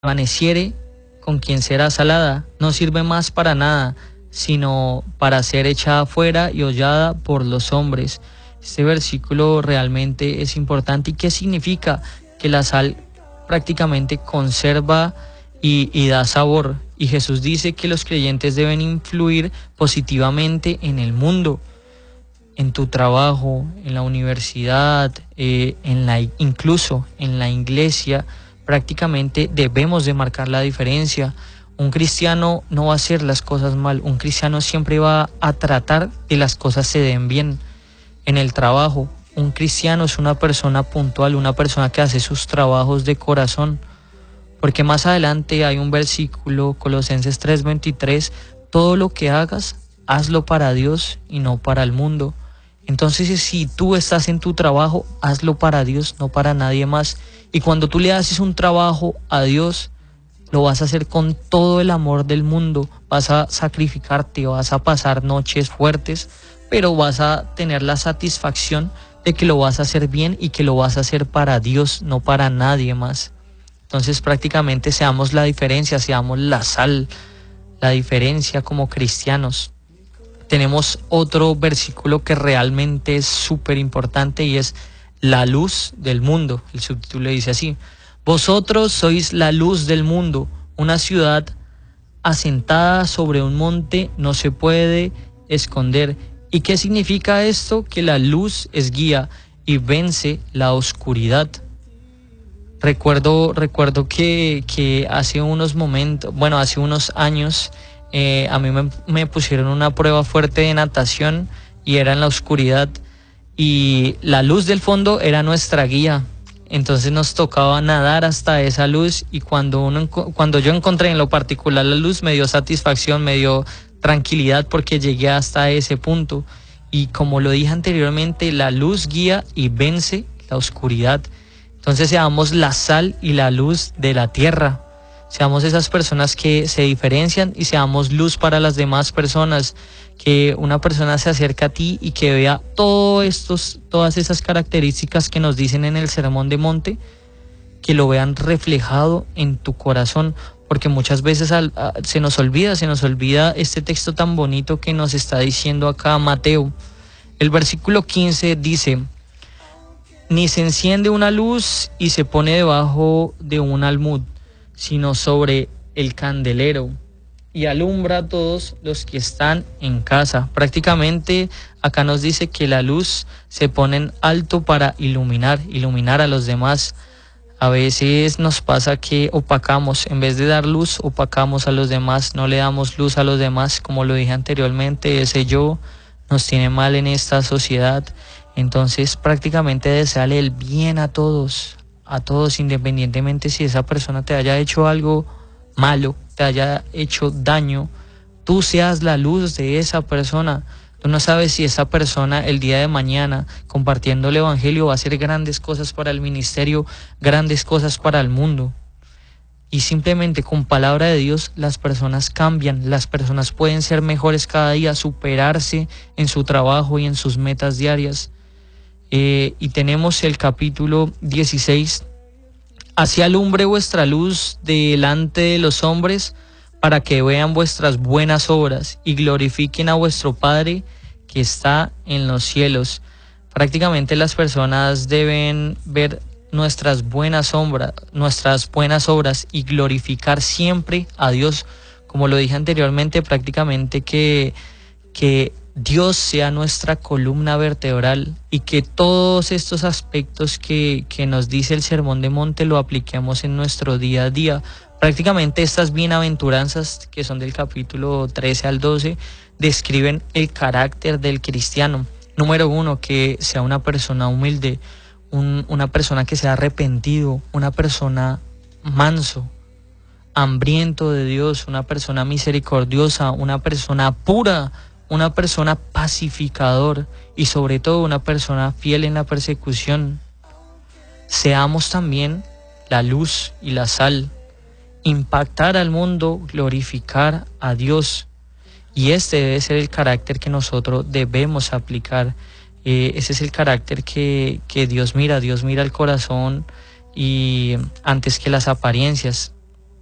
permaneciere con quien será salada, no sirve más para nada, sino para ser echada fuera y hollada por los hombres. Este versículo realmente es importante. ¿Y qué significa? Que la sal prácticamente conserva y da sabor. Y Jesús dice que los creyentes deben influir positivamente en el mundo, en tu trabajo, en la universidad, incluso en la iglesia. Prácticamente debemos de marcar la diferencia. Un cristiano no va a hacer las cosas mal, un cristiano siempre va a tratar que las cosas se den bien. En el trabajo, un cristiano es una persona puntual, una persona que hace sus trabajos de corazón. Porque más adelante hay un versículo, Colosenses 3:23, todo lo que hagas, hazlo para Dios y no para el mundo. Entonces, si tú estás en tu trabajo, hazlo para Dios, no para nadie más. Y cuando tú le haces un trabajo a Dios, lo vas a hacer con todo el amor del mundo. Vas a sacrificarte, vas a pasar noches fuertes, pero vas a tener la satisfacción de que lo vas a hacer bien y que lo vas a hacer para Dios, no para nadie más. Entonces, prácticamente seamos la diferencia, seamos la sal, la diferencia como cristianos. Tenemos otro versículo que realmente es súper importante y es la luz del mundo. El subtítulo dice así: vosotros sois la luz del mundo. Una ciudad asentada sobre un monte no se puede esconder. ¿Y qué significa esto? Que la luz es guía y vence la oscuridad. Recuerdo que hace unos años, a mí me pusieron una prueba fuerte de natación y era en la oscuridad, y la luz del fondo era nuestra guía. Entonces nos tocaba nadar hasta esa luz, y cuando yo encontré en lo particular la luz, me dio satisfacción, me dio tranquilidad porque llegué hasta ese punto. Y como lo dije anteriormente, la luz guía y vence la oscuridad. Entonces seamos la sal y la luz de la tierra. Seamos esas personas que se diferencian y seamos luz para las demás personas. Que una persona se acerque a ti y que vea todas esas características que nos dicen en el Sermón de Monte, que lo vean reflejado en tu corazón. Porque muchas veces se nos olvida este texto tan bonito que nos está diciendo acá Mateo. El versículo 15 dice: ni se enciende una luz y se pone debajo de un almud, sino sobre el candelero, y alumbra a todos los que están en casa. Prácticamente acá nos dice que la luz se pone en alto para iluminar a los demás. A veces nos pasa que opacamos, en vez de dar luz, opacamos a los demás, no le damos luz a los demás. Como lo dije anteriormente, ese yo nos tiene mal en esta sociedad. Entonces prácticamente deseale el bien a todos, independientemente si esa persona te haya hecho algo malo, te haya hecho daño. Tú seas la luz de esa persona. Tú no sabes si esa persona el día de mañana, compartiendo el evangelio, va a hacer grandes cosas para el ministerio, grandes cosas para el mundo. Y simplemente con palabra de Dios las personas cambian, las personas pueden ser mejores cada día, superarse en su trabajo y en sus metas diarias. Y tenemos el capítulo 16. Así alumbre vuestra luz delante de los hombres, para que vean vuestras buenas obras y glorifiquen a vuestro Padre que está en los cielos. Prácticamente las personas deben ver nuestras buenas obras y glorificar siempre a Dios. Como lo dije anteriormente, prácticamente que Dios sea nuestra columna vertebral, y que todos estos aspectos que nos dice el Sermón de Monte lo apliquemos en nuestro día a día. Prácticamente estas bienaventuranzas, que son del capítulo 13 al 12, describen el carácter del cristiano. Número 1, que sea una persona humilde, una persona que sea arrepentido, una persona manso, hambriento de Dios, una persona misericordiosa, una persona pura, una persona pacificador y sobre todo una persona fiel en la persecución. Seamos también la luz y la sal, impactar al mundo, glorificar a Dios. Y este debe ser el carácter que nosotros debemos aplicar. Ese es el carácter que Dios mira el corazón y antes que las apariencias.